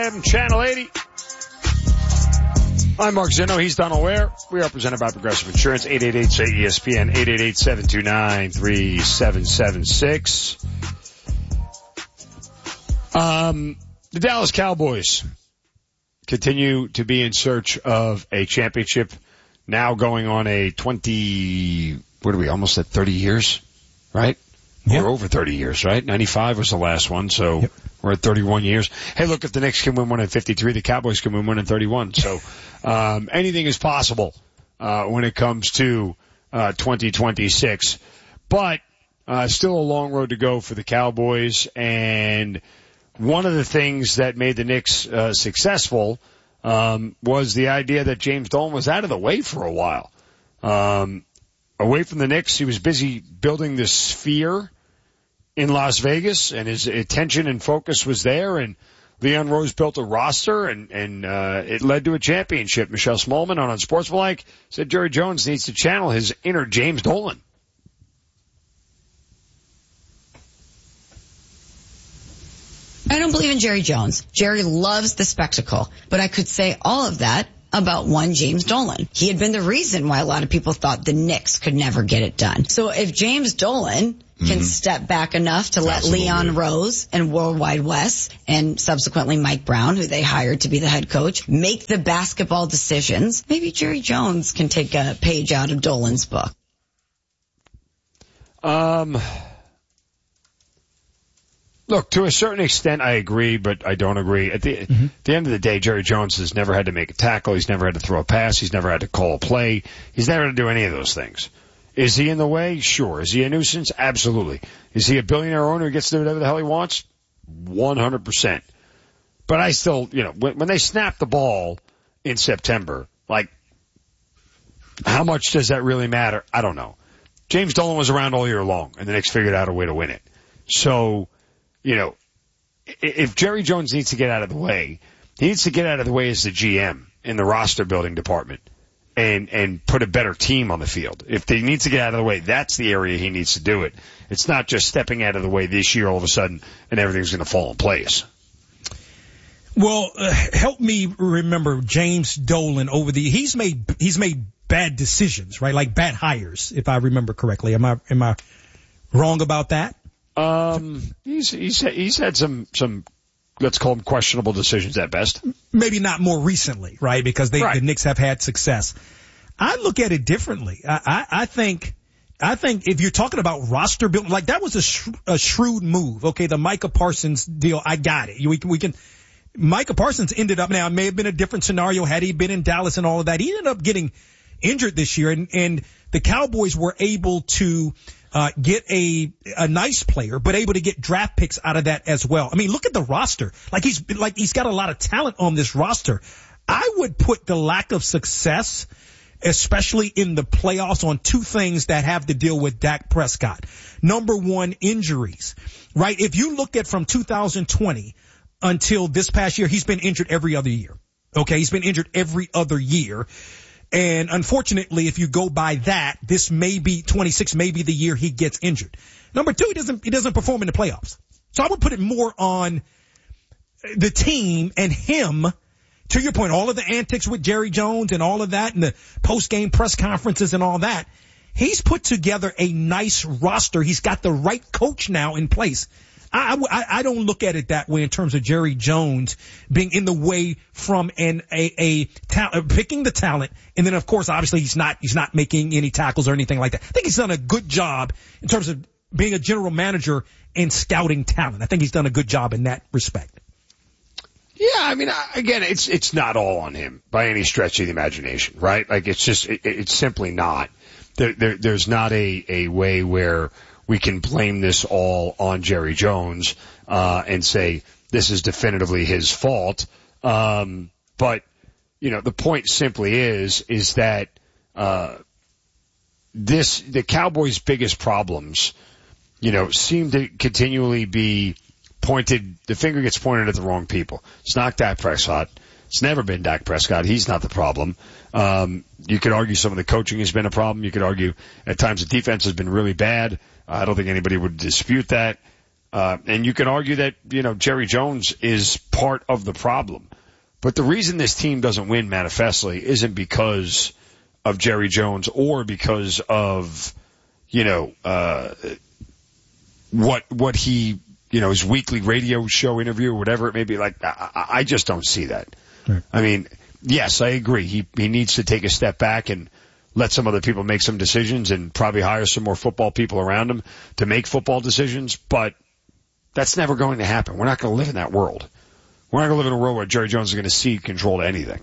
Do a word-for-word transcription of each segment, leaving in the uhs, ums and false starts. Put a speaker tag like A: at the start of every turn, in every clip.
A: M, Channel eighty. I'm Mark Zinno. He's Donald Ware. We are presented by Progressive Insurance. eight eight eight, S A Y, E S P N, eight eight eight, seven two nine, three seven seven six. Um, the Dallas Cowboys continue to be in search of a championship, now going on a twenty, what are we, almost at thirty years, right? Yep. We're over thirty years, right? ninety-five was the last one, so yep. We're at thirty-one years. Hey, look, if the Knicks can win one in fifty-three, the Cowboys can win one in thirty-one. So um, anything is possible uh, when it comes to uh, twenty twenty-six. But uh, still a long road to go for the Cowboys. And one of the things that made the Knicks uh, successful um, was the idea that James Dolan was out of the way for a while. Um, away from the Knicks, he was busy building this sphere in Las Vegas, and his attention and focus was there, and Leon Rose built a roster, and, and uh, it led to a championship. Michelle Smallman on Unsportsmanlike said Jerry Jones needs to channel his inner James Dolan.
B: I don't believe in Jerry Jones. Jerry loves the spectacle, but I could say all of that about one James Dolan. He had been the reason why a lot of people thought the Knicks could never get it done. So if James Dolan can mm-hmm. step back enough to let Absolutely. Leon Rose and Worldwide Wes and subsequently Mike Brown, who they hired to be the head coach, make the basketball decisions, maybe Jerry Jones can take a page out of Dolan's book.
A: Um, look, to a certain extent, I agree, but I don't agree. At the, mm-hmm. at the end of the day, Jerry Jones has never had to make a tackle. He's never had to throw a pass. He's never had to call a play. He's never had to do any of those things. Is he in the way? Sure. Is he a nuisance? Absolutely. Is he a billionaire owner who gets to do whatever the hell he wants? one hundred percent. But I still, you know, when, when they snap the ball in September, like, how much does that really matter? I don't know. James Dolan was around all year long, and the Knicks figured out a way to win it. So, you know, if Jerry Jones needs to get out of the way, he needs to get out of the way as the G M in the roster building department. And, and put a better team on the field. If he needs to get out of the way, that's the area he needs to do it. It's not just stepping out of the way this year all of a sudden and everything's going to fall in place.
C: Well, uh, help me remember James Dolan over the, he's made, he's made bad decisions, right? Like bad hires, if I remember correctly. Am I, am I wrong about that?
A: Um, he's, he's, he's had some, some, let's call them questionable decisions at best.
C: Maybe not more recently, right? Because they, right. the Knicks have had success. I look at it differently. I, I, I think, I think if you're talking about roster building, like that was a, sh- a shrewd move. Okay, the Micah Parsons deal, I got it. We can, we can, Micah Parsons ended up, now it may have been a different scenario had he been in Dallas and all of that. He ended up getting injured this year, and, and the Cowboys were able to Uh, get a, a nice player, but able to get draft picks out of that as well. I mean, look at the roster. Like he's, like he's got a lot of talent on this roster. I would put the lack of success, especially in the playoffs, on two things that have to deal with Dak Prescott. Number one, injuries, right? If you look at from two thousand twenty until this past year, he's been injured every other year. Okay. He's been injured every other year. And unfortunately, if you go by that, this may be twenty-six, may be the year he gets injured. Number two, he doesn't, he doesn't perform in the playoffs. So I would put it more on the team and him. To your point, all of the antics with Jerry Jones and all of that and the post-game press conferences and all that. He's put together a nice roster. He's got the right coach now in place. I, I, I don't look at it that way in terms of Jerry Jones being in the way from an a a ta- picking the talent, and then of course obviously he's not he's not making any tackles or anything like that. I think he's done a good job in terms of being a general manager and scouting talent. I think he's done a good job in that respect.
A: Yeah, I mean, again, it's it's not all on him by any stretch of the imagination, right? Like it's just it, it's simply not. There, there there's not a a way where we can blame this all on Jerry Jones, uh, and say this is definitively his fault. Um, but, you know, the point simply is, is that, uh, this, the Cowboys' biggest problems, you know, seem to continually be pointed, the finger gets pointed at the wrong people. It's not Dak Prescott. It's never been Dak Prescott. He's not the problem. Um, you could argue some of the coaching has been a problem. You could argue at times the defense has been really bad. I don't think anybody would dispute that. Uh, and you can argue that, you know, Jerry Jones is part of the problem. But the reason this team doesn't win manifestly isn't because of Jerry Jones or because of, you know, uh, what, what he, you know, his weekly radio show interview or whatever it may be. Like, I, I just don't see that. Right. I mean, yes, I agree. He, he needs to take a step back and let some other people make some decisions and probably hire some more football people around him to make football decisions. But that's never going to happen. We're not going to live in that world. We're not going to live in a world where Jerry Jones is going to cede control to anything.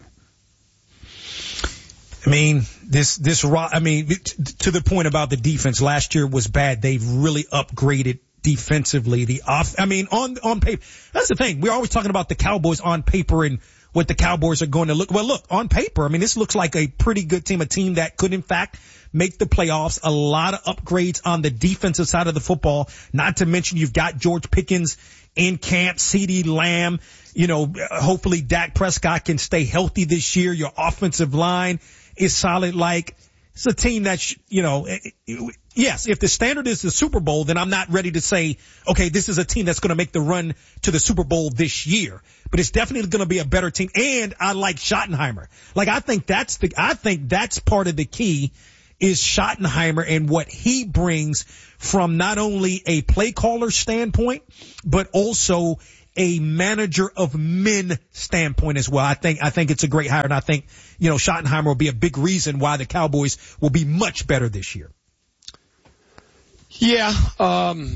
C: I mean, this, this, I mean, to the point about the defense, last year was bad. They've really upgraded defensively. The off, I mean, on, on paper, that's the thing. We're always talking about the Cowboys on paper and what the Cowboys are going to look. Well, look, on paper, I mean, this looks like a pretty good team, a team that could, in fact, make the playoffs. A lot of upgrades on the defensive side of the football. Not to mention you've got George Pickens in camp, CeeDee Lamb. You know, hopefully Dak Prescott can stay healthy this year. Your offensive line is solid. Like, it's a team that's, you know, yes, if the standard is the Super Bowl, then I'm not ready to say, okay, this is a team that's going to make the run to the Super Bowl this year. But it's definitely going to be a better team. And I like Schottenheimer. Like, I think that's the, I think that's part of the key is Schottenheimer and what he brings from not only a play caller standpoint, but also a manager of men standpoint as well. I think, I think it's a great hire, and I think, you know, Schottenheimer will be a big reason why the Cowboys will be much better this year.
A: Yeah, um,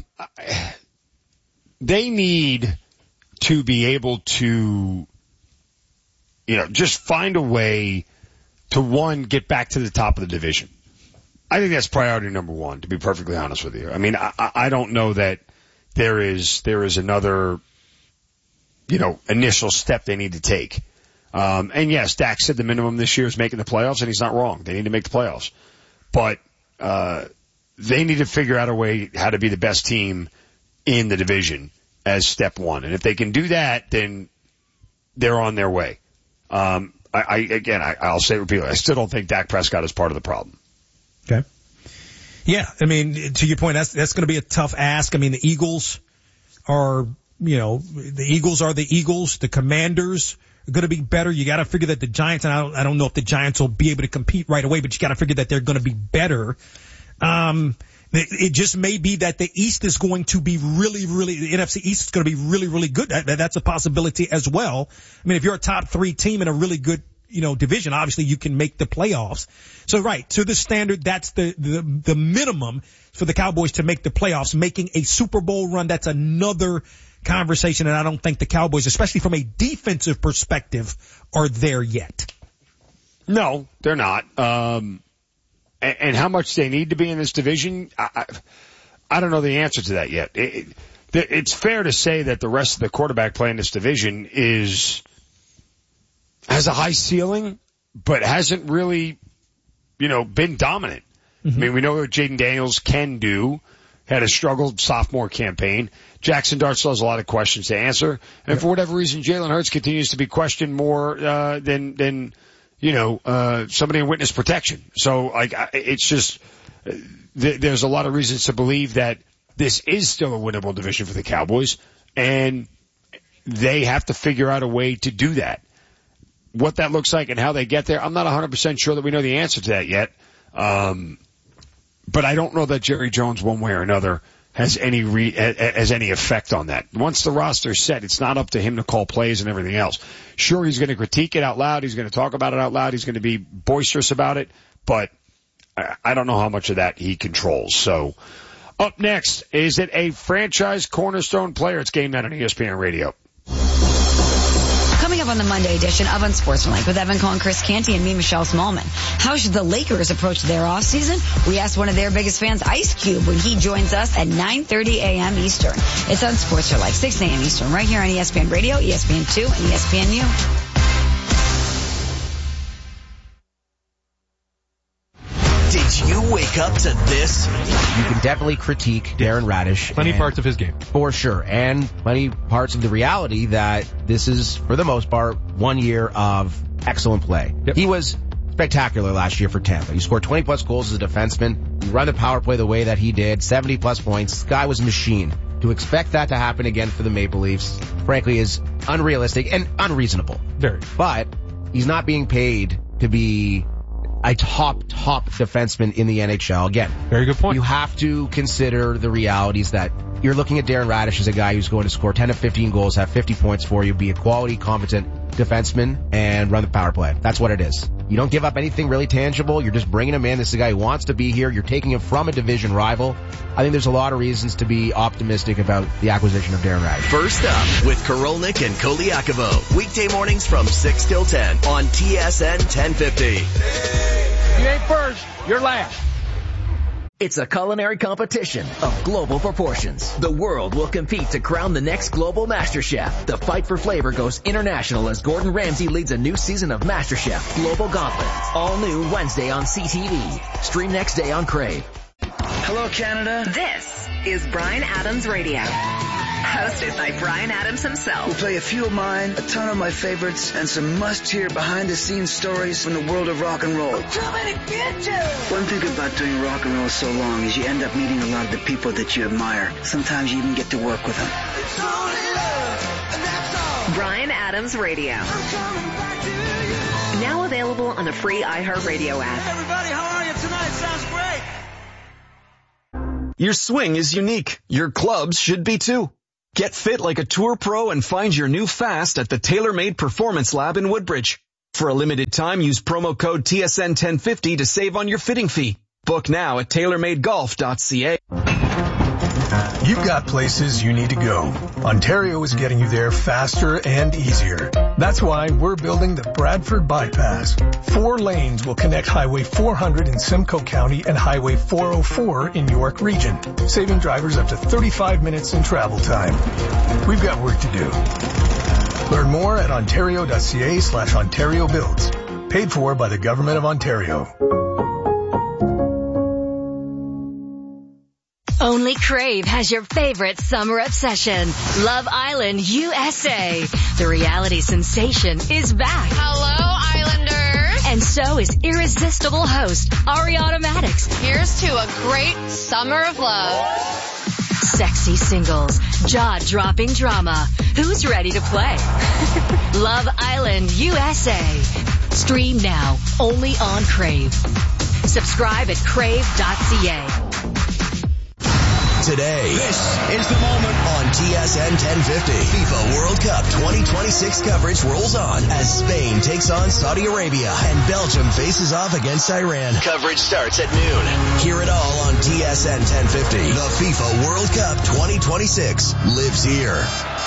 A: they need to be able to, you know, just find a way to, one, get back to the top of the division. I think that's priority number one, to be perfectly honest with you. I mean, I, I don't know that there is, there is another, you know, initial step they need to take. Um, and yes, Dak said the minimum this year is making the playoffs, and he's not wrong. They need to make the playoffs. But, uh, they need to figure out a way how to be the best team in the division as step one. And if they can do that, then they're on their way. Um, I, I again, I, I'll say it repeatedly, I still don't think Dak Prescott is part of the problem.
C: Okay. Yeah, I mean, to your point, that's, that's going to be a tough ask. I mean, the Eagles are, you know, the Eagles are the Eagles. The Commanders are going to be better. You got to figure that the Giants, and I don't, I don't know if the Giants will be able to compete right away, but you got to figure that they're going to be better. Um, it just may be that the East is going to be really, really, the N F C East is going to be really, really good. That, that's a possibility as well. I mean, if you're a top three team in a really good, you know, division, obviously you can make the playoffs. So right, to the standard, that's the, the, the minimum for the Cowboys to make the playoffs. Making a Super Bowl run, that's another conversation, and I don't think the Cowboys, especially from a defensive perspective, are there yet.
A: No, they're not. Um, and, and how much they need to be in this division, I, I, I don't know the answer to that yet. It, it, it's fair to say that the rest of the quarterback play in this division is has a high ceiling, but hasn't really, you know, been dominant. Mm-hmm. I mean, we know what Jaden Daniels can do. Had a struggled sophomore campaign. Jackson Dart still has a lot of questions to answer. And yep. for whatever reason, Jalen Hurts continues to be questioned more, uh, than, than, you know, uh, somebody in witness protection. So, like, it's just, th- there's a lot of reasons to believe that this is still a winnable division for the Cowboys, and they have to figure out a way to do that. What that looks like and how they get there, I'm not one hundred percent sure that we know the answer to that yet. Um, but I don't know that Jerry Jones, one way or another, has any re- has any effect on that. Once the roster's set, it's not up to him to call plays and everything else. Sure, he's going to critique it out loud. He's going to talk about it out loud. He's going to be boisterous about it. But I don't know how much of that he controls. So up next, is it a franchise cornerstone player? It's Game Night on E S P N Radio.
B: Coming up on the Monday edition of Unsportsmanlike with Evan Cohen, Chris Canty, and me, Michelle Smallman. How should the Lakers approach their offseason? We asked one of their biggest fans, Ice Cube, when he joins us at nine thirty a.m. Eastern. It's Unsportsmanlike, six a.m. Eastern, right here on E S P N Radio, E S P N two, and E S P N U.
D: Did you wake up to this?
E: You can definitely critique Darren Radish.
F: Plenty parts of his game.
E: For sure. And plenty parts of the reality that this is, for the most part, one year of excellent play.
F: Yep.
E: He was spectacular last year for Tampa. He scored twenty plus goals as a defenseman. You run the power play the way that he did, seventy plus points. This guy was a machine. To expect that to happen again for the Maple Leafs, frankly, is unrealistic and unreasonable.
C: Very.
E: But he's not being paid to be a top, top defenseman in the N H L. Again,
C: very good point.
E: You have to consider the realities that you're looking at Darren Radish as a guy who's going to score ten to fifteen goals, have fifty points for you, be a quality, competent defenseman, and run the power play. That's what it is. You don't give up anything really tangible. You're just bringing him in. This is a guy who wants to be here. You're taking him from a division rival. I think there's a lot of reasons to be optimistic about the acquisition of Darren Radish.
D: First up with Korolnik and Koliakovo. Weekday mornings from six till ten on T S N ten fifty.
F: You ain't first, you're last.
G: It's a culinary competition of global proportions. The world will compete to crown the next global master chef. The fight for flavor goes international as Gordon Ramsay leads a new season of MasterChef Global Gauntlet. All new Wednesday on C T V. Stream next day on Crave.
H: Hello, Canada.
I: This is Bryan Adams Radio. Hosted by Bryan Adams himself.
H: We'll play a few of mine, a ton of my favorites, and some must-hear behind-the-scenes stories from the world of rock and roll. I'm coming to get you! One thing about doing rock and roll so long is you end up meeting a lot of the people that you admire. Sometimes you even get to work with them. It's only love, and that's all.
I: Bryan Adams Radio. I'm coming back to you. Now available on the free iHeartRadio app.
H: Hey everybody, how are you tonight? Sounds great!
J: Your swing is unique. Your clubs should be too. Get fit like a tour pro and find your new fast at the TaylorMade Performance Lab in Woodbridge. For a limited time, use promo code T S N ten fifty to save on your fitting fee. Book now at tailor made golf dot c a.
K: You've got places you need to go. Ontario is getting you there faster and easier. That's why we're building the Bradford Bypass. Four lanes will connect Highway four hundred in Simcoe County and Highway four oh four in York Region, saving drivers up to thirty-five minutes in travel time. We've got work to do. Learn more at ontario dot c a slash Ontario Builds. Paid for by the Government of Ontario.
L: Only Crave has your favorite summer obsession. Love Island U S A. The reality sensation is back.
M: Hello, Islanders.
L: And so is irresistible host Ariana Madix.
M: Here's to a great summer of love.
L: Sexy singles, jaw-dropping drama. Who's ready to play? Love Island U S A. Stream now, only on Crave. Subscribe at crave dot c a.
D: Today, this is the moment on T S N ten fifty. FIFA World Cup twenty twenty-six coverage rolls on as Spain takes on Saudi Arabia and Belgium faces off against Iran. Coverage starts at noon. Hear it all on T S N ten fifty. The FIFA World Cup twenty twenty-six lives here.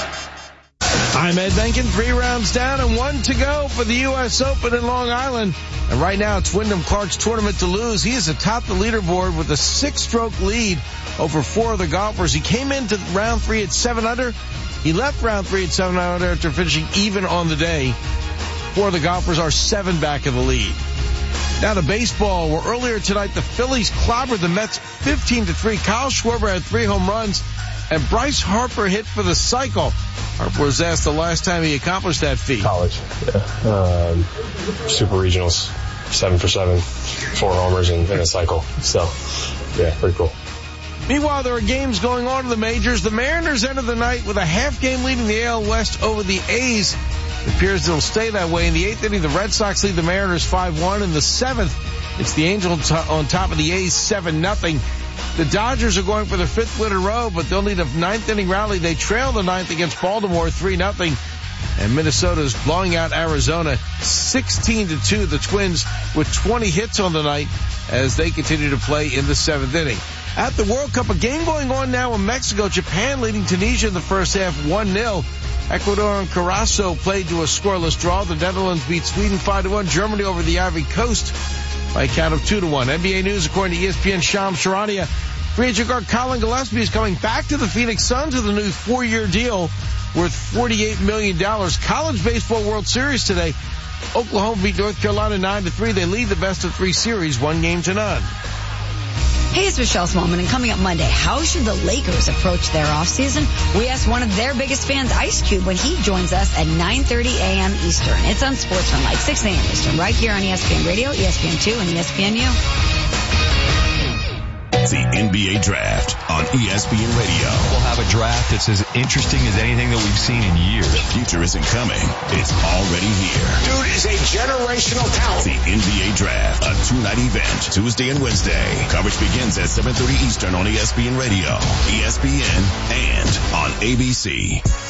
F: I'm Ed Benkin, three rounds down and one to go for the U S Open in Long Island. And right now it's Wyndham Clark's tournament to lose. He is atop the leaderboard with a six-stroke lead over four other golfers. He came into round three at seven under. He left round three at seven under after finishing even on the day. Four of the golfers are seven back of the lead. Now to baseball, where earlier tonight the Phillies clobbered the Mets fifteen to three. Kyle Schwarber had three home runs, and Bryce Harper hit for the cycle. Harper was asked the last time he accomplished that feat.
N: College, yeah. Um, super regionals, seven for seven, four homers in, in a cycle. So, yeah, pretty cool.
F: Meanwhile, there are games going on in the majors. The Mariners entered the night with a half-game lead in the A L West over the A's. It appears it'll stay that way. In the eighth inning, the Red Sox lead the Mariners five one. In the seventh, it's the Angels on top of the A's seven nothing. The Dodgers are going for their fifth win in a row, but they'll need a ninth inning rally. They trail the ninth against Baltimore three nothing. And Minnesota is blowing out Arizona sixteen to two. The Twins with twenty hits on the night as they continue to play in the seventh inning. At the World Cup, a game going on now in Mexico. Japan leading Tunisia in the first half one nil. Ecuador and Curaçao played to a scoreless draw. The Netherlands beat Sweden five to one. Germany over the Ivory Coast by a count of two to one. N B A News, according to E S P N, Shams Charania. Free agent guard Colin Gillespie is coming back to the Phoenix Suns with a new four-year deal worth forty-eight million dollars. College Baseball World Series today. Oklahoma beat North Carolina nine to three. They lead the best of three series, one game to none.
B: Hey, it's Michelle Smallman, and coming up Monday, how should the Lakers approach their offseason? We asked one of their biggest fans, Ice Cube, when he joins us at nine thirty a.m. Eastern. It's on Sportsman, like six a.m. Eastern, right here on E S P N Radio, E S P N two, and E S P N U.
O: The N B A Draft on E S P N Radio.
P: We'll have a draft that's as interesting as anything that we've seen in years.
O: The future isn't coming. It's already here.
Q: Dude is a generational talent.
O: The N B A Draft, a two-night event, Tuesday and Wednesday. Coverage begins at seven thirty Eastern on E S P N Radio, E S P N, and on A B C.